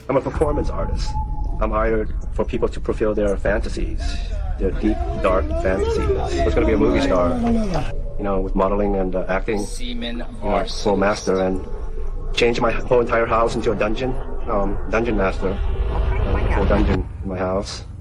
I'm a performance artist. I'm hired for people to fulfill their fantasies, their deep, dark fantasies. I was going to be a movie star, with modeling and acting, full master, and change my whole entire house into a dungeon, dungeon master, a full dungeon in my house.